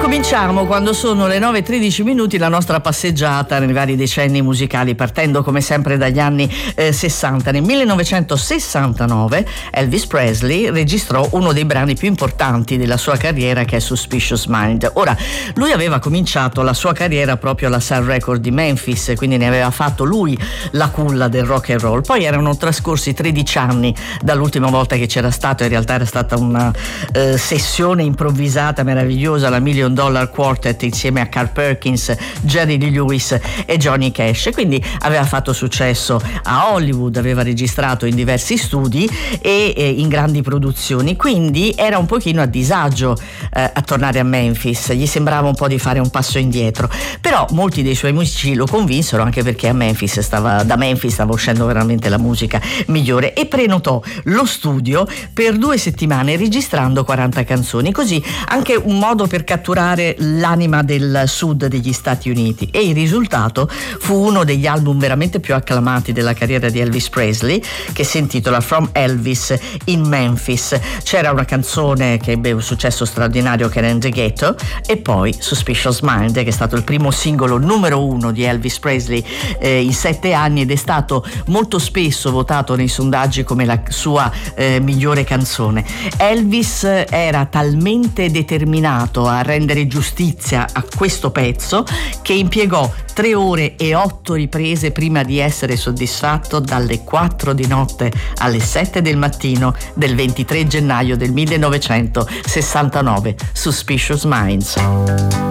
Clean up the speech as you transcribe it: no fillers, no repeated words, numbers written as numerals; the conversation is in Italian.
Ricominciamo quando sono le 9:13 minuti la nostra passeggiata nei vari decenni musicali, partendo come sempre dagli anni 60. Nel 1969 Elvis Presley registrò uno dei brani più importanti della sua carriera, che è Suspicious Mind. Ora, lui aveva cominciato la sua carriera proprio alla Sun Record di Memphis, quindi ne aveva fatto lui la culla del rock and roll. Poi erano trascorsi 13 anni dall'ultima volta che c'era stato, in realtà era stata una sessione improvvisata meravigliosa, la Million Dollar Quartet insieme a Carl Perkins, Jerry Lee Lewis e Johnny Cash. Quindi aveva fatto successo a Hollywood, aveva registrato in diversi studi e in grandi produzioni, quindi era un pochino a disagio a tornare a Memphis, gli sembrava un po' di fare un passo indietro, però molti dei suoi amici lo convinsero, anche perché da Memphis stava uscendo veramente la musica migliore, e prenotò lo studio per 2 settimane registrando 40 canzoni, così anche un modo per catturare l'anima del sud degli Stati Uniti, e il risultato fu uno degli album veramente più acclamati della carriera di Elvis Presley, che si intitola From Elvis in Memphis. C'era una canzone che ebbe un successo straordinario, che era In the Ghetto, e poi Suspicious Mind, che è stato il primo singolo numero 1 di Elvis Presley in 7 anni, ed è stato molto spesso votato nei sondaggi come la sua migliore canzone. Elvis era talmente determinato a rendere giustizia a questo pezzo che impiegò 3 ore e 8 riprese prima di essere soddisfatto, dalle 4 di notte alle 7 del mattino del 23 gennaio del 1969. Suspicious Minds.